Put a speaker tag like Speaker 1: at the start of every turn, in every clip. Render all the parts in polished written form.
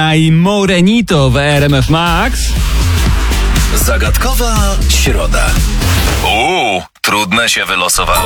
Speaker 1: I Morenito w RMF Max.
Speaker 2: Zagadkowa środa. Trudne się wylosowało.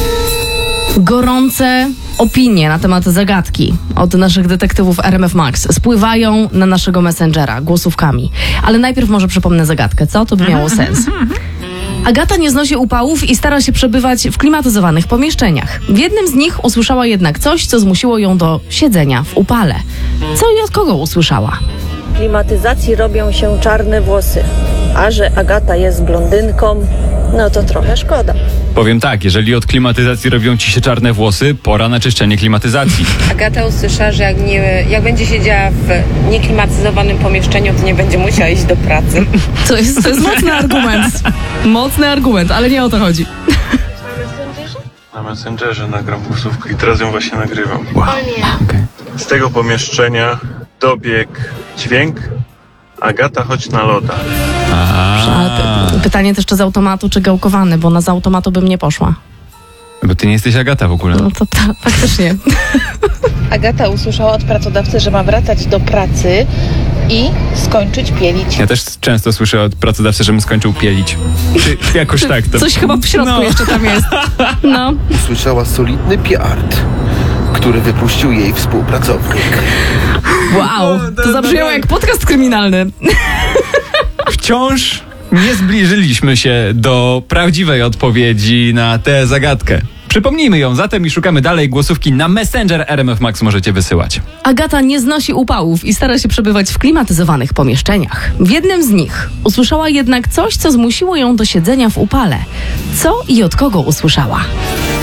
Speaker 3: Gorące opinie na temat zagadki od naszych detektywów RMF Max spływają na naszego Messengera głosówkami. Ale najpierw może przypomnę zagadkę, co? To by miało sens. Agata nie znosi upałów i stara się przebywać w klimatyzowanych pomieszczeniach. W jednym z nich usłyszała jednak coś, co zmusiło ją do siedzenia w upale. Co i od kogo usłyszała?
Speaker 4: W klimatyzacji robią się czarne włosy, a że Agata jest blondynką, no to trochę szkoda.
Speaker 1: Powiem tak, jeżeli od klimatyzacji robią ci się czarne włosy, pora na czyszczenie klimatyzacji.
Speaker 5: Agata usłyszała, że jak będzie siedziała w nieklimatyzowanym pomieszczeniu, to nie będzie musiała iść do pracy.
Speaker 3: To jest mocny argument. Mocny argument, ale nie o to chodzi.
Speaker 6: Na Messengerze nagram głosówkę i teraz ją właśnie nagrywam.
Speaker 1: Wow. Okay.
Speaker 6: Z tego pomieszczenia dobiegł dźwięk: Agata, chodź na loda.
Speaker 3: Pytanie też, czy z automatu, czy gałkowany, bo na z automatu bym nie poszła.
Speaker 1: Bo ty nie jesteś Agata w ogóle.
Speaker 3: No to faktycznie.
Speaker 7: Agata usłyszała od pracodawcy, że ma wracać do pracy i skończyć pielić.
Speaker 1: Ja też często słyszę od pracodawcy, żebym skończył pielić. Czy jakoś tak to...
Speaker 3: Coś chyba w środku jeszcze tam jest. No.
Speaker 8: Usłyszała solidny piart, który wypuścił jej współpracownik.
Speaker 3: Wow, to zabrzmiało jak podcast kryminalny.
Speaker 1: Wciąż nie zbliżyliśmy się do prawdziwej odpowiedzi na tę zagadkę. Przypomnijmy ją zatem i szukamy dalej. Głosówki na Messenger RMF Max możecie wysyłać.
Speaker 3: Agata nie znosi upałów i stara się przebywać w klimatyzowanych pomieszczeniach. W jednym z nich usłyszała jednak coś, co zmusiło ją do siedzenia w upale. Co i od kogo usłyszała?